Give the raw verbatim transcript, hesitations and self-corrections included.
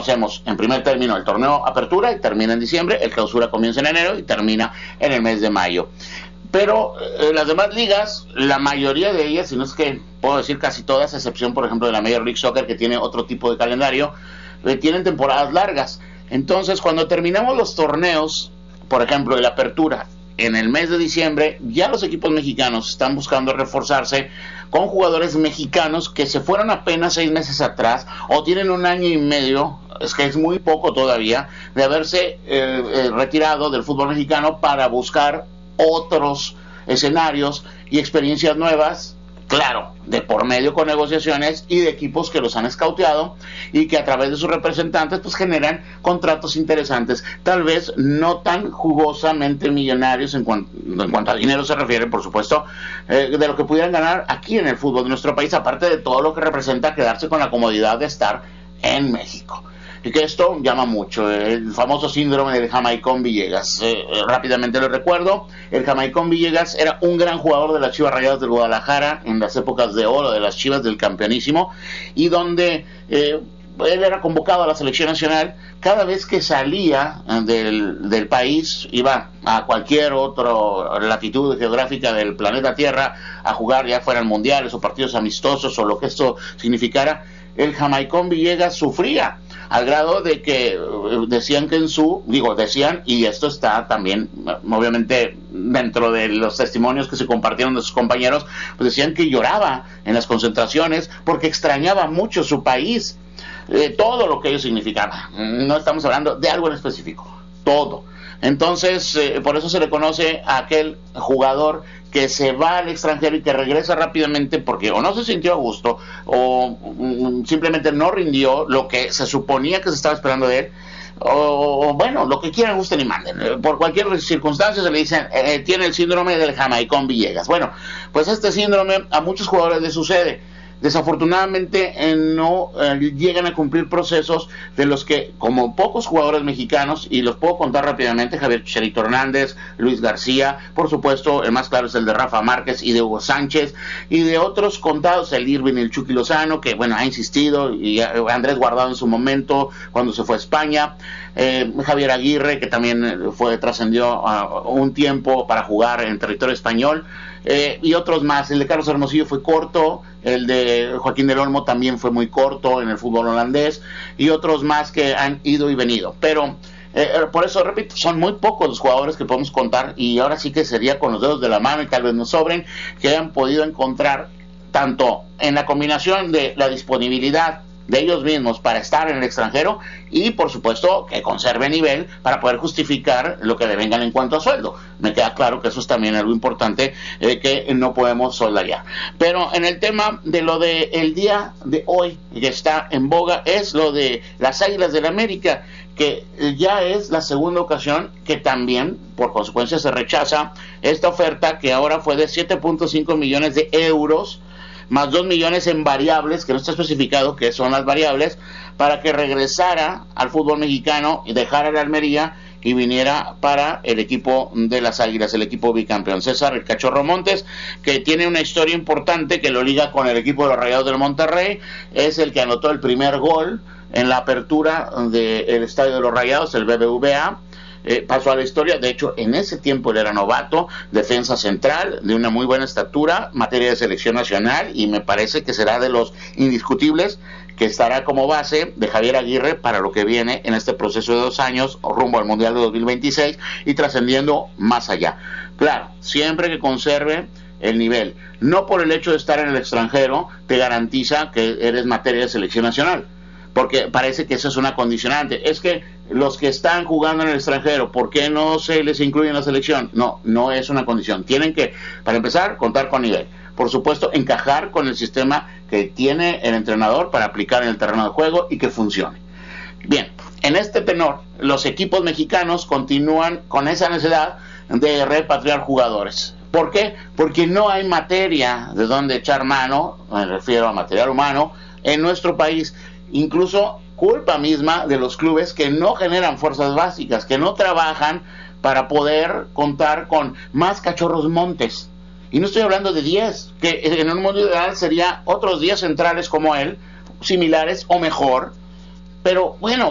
conocemos en primer término el torneo Apertura y termina en diciembre, el Clausura comienza en enero y termina en el mes de mayo. Pero eh, las demás ligas, la mayoría de ellas, si no es que puedo decir casi todas, a excepción por ejemplo de la Major League Soccer, que tiene otro tipo de calendario, eh, tienen temporadas largas. Entonces, cuando terminamos los torneos, por ejemplo, de la Apertura, en el mes de diciembre, ya los equipos mexicanos están buscando reforzarse con jugadores mexicanos que se fueron apenas seis meses atrás o tienen un año y medio, es que es muy poco todavía, de haberse eh, eh, retirado del fútbol mexicano para buscar otros escenarios y experiencias nuevas, claro, de por medio con negociaciones y de equipos que los han escauteado y que a través de sus representantes pues generan contratos interesantes, tal vez no tan jugosamente millonarios en, cuan, en cuanto a dinero se refiere, por supuesto, eh, de lo que pudieran ganar aquí en el fútbol de nuestro país, aparte de todo lo que representa quedarse con la comodidad de estar en México. Y que esto llama mucho, el famoso síndrome del Jamaicón Villegas. Eh, rápidamente lo recuerdo, el Jamaicón Villegas era un gran jugador de las Chivas Rayadas del Guadalajara en las épocas de oro de las Chivas del campeonísimo, y donde eh, él era convocado a la selección nacional cada vez que salía del, del país, iba a cualquier otra latitud geográfica del planeta Tierra a jugar, ya fueran mundiales o partidos amistosos o lo que esto significara. El Jamaicón Villegas sufría al grado de que decían que en su, digo, decían, y esto está también, obviamente, dentro de los testimonios que se compartieron de sus compañeros, pues decían que lloraba en las concentraciones porque extrañaba mucho su país, eh, todo lo que ello significaba. No estamos hablando de algo en específico, todo. Entonces, eh, por eso se le conoce a aquel jugador que se va al extranjero y que regresa rápidamente porque o no se sintió a gusto o um, simplemente no rindió lo que se suponía que se estaba esperando de él, o, o bueno, lo que quieran, gusten y manden. Por cualquier circunstancia se le dicen, eh, tiene el síndrome del Jamaicón Villegas. Bueno, pues este síndrome a muchos jugadores les sucede. Desafortunadamente eh, no eh, llegan a cumplir procesos de los que, como pocos jugadores mexicanos, y los puedo contar rápidamente, Javier Chicharito Hernández, Luis García, por supuesto, el más claro es el de Rafa Márquez y de Hugo Sánchez, y de otros contados, el Irving, el Chucky Lozano, que bueno, ha insistido, y Andrés Guardado en su momento, cuando se fue a España, eh, Javier Aguirre, que también fue trascendió uh, un tiempo para jugar en territorio español, Eh, y otros más. El de Carlos Hermosillo fue corto, el de Joaquín del Olmo también fue muy corto en el fútbol holandés, y otros más que han ido y venido, pero eh, por eso repito, son muy pocos los jugadores que podemos contar, y ahora sí que sería con los dedos de la mano y tal vez nos sobren, que hayan podido encontrar tanto en la combinación de la disponibilidad de ellos mismos para estar en el extranjero y por supuesto que conserve nivel para poder justificar lo que le vengan en cuanto a sueldo. Me queda claro que eso es también algo importante eh, que no podemos soldar. Pero en el tema de lo de el día de hoy que está en boga es lo de las Águilas del América, que ya es la segunda ocasión que también por consecuencia se rechaza esta oferta, que ahora fue de siete punto cinco millones de euros más dos millones en variables, que no está especificado qué son las variables, para que regresara al fútbol mexicano y dejara la Almería y viniera para el equipo de las Águilas, el equipo bicampeón. César el Cachorro Montes, que tiene una historia importante que lo liga con el equipo de los Rayados del Monterrey, es el que anotó el primer gol en la apertura del Estadio de los Rayados, el B B V A. Eh, pasó a la historia. De hecho, en ese tiempo él era novato, defensa central, de una muy buena estatura, materia de selección nacional, y me parece que será de los indiscutibles, que estará como base de Javier Aguirre para lo que viene en este proceso de dos años rumbo al Mundial de dos mil veintiséis y trascendiendo más allá. Claro, siempre que conserve el nivel. No por el hecho de estar en el extranjero te garantiza que eres materia de selección nacional, porque parece que eso es una condicionante. Es que los que están jugando en el extranjero, ¿por qué no se les incluye en la selección? No, no es una condición. Tienen que, para empezar, contar con nivel. Por supuesto, encajar con el sistema que tiene el entrenador para aplicar en el terreno de juego y que funcione. Bien, en este tenor, los equipos mexicanos continúan con esa necesidad de repatriar jugadores. ¿Por qué? Porque no hay materia de donde echar mano, me refiero a material humano, en nuestro país. Incluso culpa misma de los clubes que no generan fuerzas básicas, que no trabajan para poder contar con más Cachorros Montes. Y no estoy hablando de diez, que en un mundo ideal sería otros diez centrales como él, similares o mejor, pero bueno,